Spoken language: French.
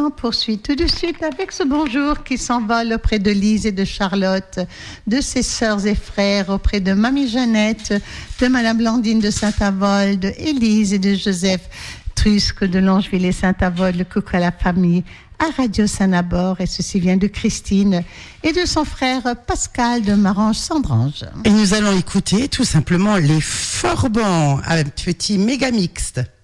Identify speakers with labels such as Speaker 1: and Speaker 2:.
Speaker 1: on poursuit tout de suite avec ce bonjour qui s'envole auprès de Lise et de Charlotte, de ses sœurs et frères, auprès de Mamie Jeannette, de Madame Blandine de Saint-Avold, de Élise et de Joseph Trusque de Longeville et Saint-Avold. Le coucou à la famille à Radio Saint-Nabor, et ceci vient de Christine et de son frère Pascal de Marange-Sandrange.
Speaker 2: Et nous allons écouter tout simplement les Forbans, un petit méga mixte.